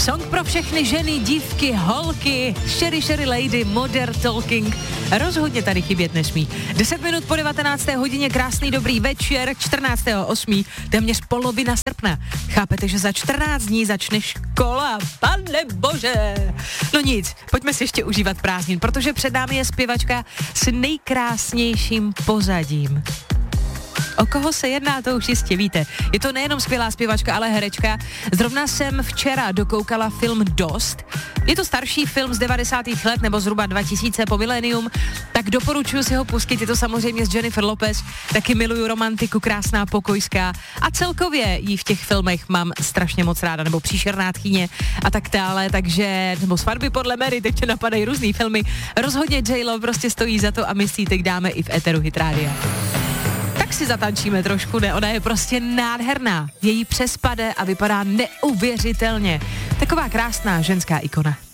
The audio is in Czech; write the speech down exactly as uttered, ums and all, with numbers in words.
Song pro všechny ženy, dívky, holky, Sherry Sherry Lady, Modern Talking. Rozhodně tady chybět nesmí. deset minut po devatenácté hodině, krásný dobrý večer, čtrnáctého osmého téměř polovina srpna. Chápete, že za čtrnáct dní začne škola, pane bože. No nic, pojďme si ještě užívat prázdnin, protože před námi je zpěvačka s nejkrásnějším pozadím. O koho se jedná, to už jistě víte. Je to nejenom skvělá zpěvačka, ale herečka. Zrovna jsem včera dokoukala film Dost. Je to starší film z devadesátých let, nebo zhruba dva tisíce po milénium, tak doporučuji si ho pustit. Je to samozřejmě s Jennifer Lopez, taky miluju romantiku, krásná, pokojská a celkově jí v těch filmech mám strašně moc ráda, nebo Příšerná tchýně a tak dále, takže, nebo Svatby podle Mary, teď napadají různý filmy. Rozhodně J-Lo prostě stojí za to a my si ji teď dáme i v éteru Hit Rádia. Tak si zatančíme trošku, ne? Ona je prostě nádherná. Její přespade a vypadá neuvěřitelně. Taková krásná ženská ikona.